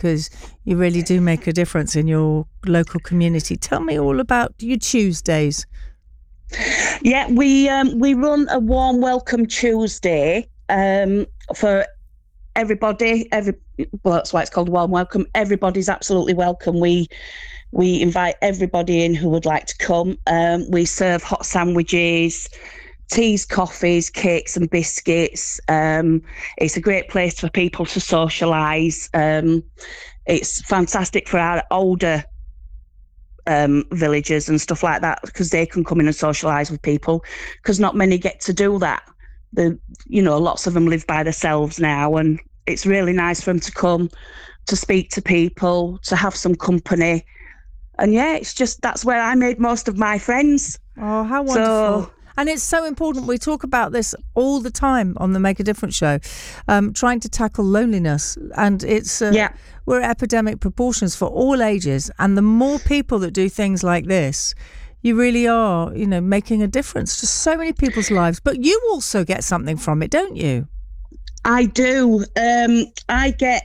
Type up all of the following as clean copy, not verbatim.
because you really do make a difference in your local community. Tell me all about your Tuesdays. Yeah, we run a warm welcome Tuesday for everybody. Well, that's why it's called warm welcome. Everybody's absolutely welcome. We invite everybody in who would like to come. We serve hot sandwiches, teas, coffees, cakes and biscuits. It's a great place for people to socialise. It's fantastic for our older villagers and stuff like that, because they can come in and socialise with people, because not many get to do that. Lots of them live by themselves now, and it's really nice for them to come to speak to people, to have some company. And yeah, it's just, that's where I made most of my friends. Oh, how wonderful. And it's so important. We talk about this all the time on the Make a Difference show, trying to tackle loneliness. And it's we're at epidemic proportions for all ages. And the more people that do things like this, you really are, making a difference to so many people's lives. But you also get something from it, don't you? I do. I get...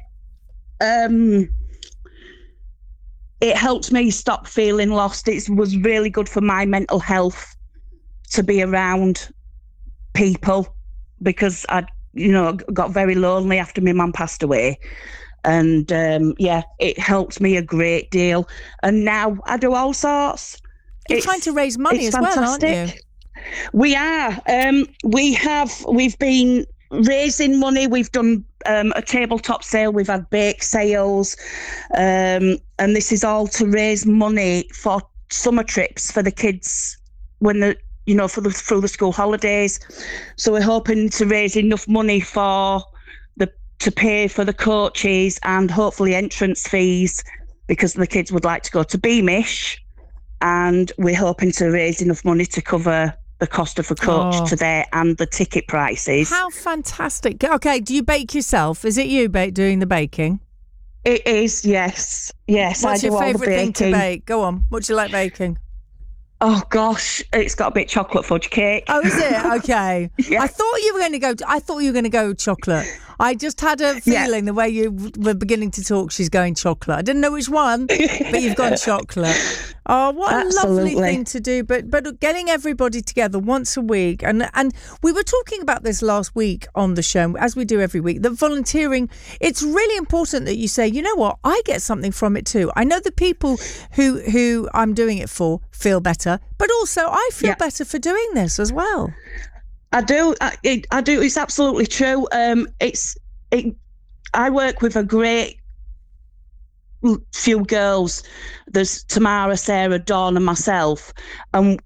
it helped me stop feeling lost. It was really good for my mental health to be around people, because I got very lonely after my mum passed away. And it helped me a great deal. And now I do all sorts. You're trying to raise money as well, aren't you? We are. We've been raising money. We've done a tabletop sale. We've had bake sales. And this is all to raise money for summer trips for the kids when through the school holidays. So we're hoping to raise enough money to pay for the coaches and hopefully entrance fees, because the kids would like to go to Beamish, and we're hoping to raise enough money to cover the cost of a coach to there and the ticket prices. How fantastic. Okay, do you bake yourself? Is it you doing the baking? It is, yes. Yes, What's I do all the baking. What's your favourite thing to bake? Go on, what do you like baking? Oh gosh, it's got a bit chocolate fudge cake. Oh, is it? Okay. Yeah. I thought you were going to go chocolate. I just had a feeling the way you were beginning to talk, she's going chocolate. I didn't know which one, but you've gone chocolate. Oh, what a lovely thing to do. But getting everybody together once a week. And we were talking about this last week on the show, as we do every week, that volunteering, it's really important that you say, you know what, I get something from it too. I know the people who I'm doing it for feel better, but also I feel better for doing this as well. I do. I do. It's absolutely true. I work with a great few girls. There's Tamara, Sarah, Dawn and myself. And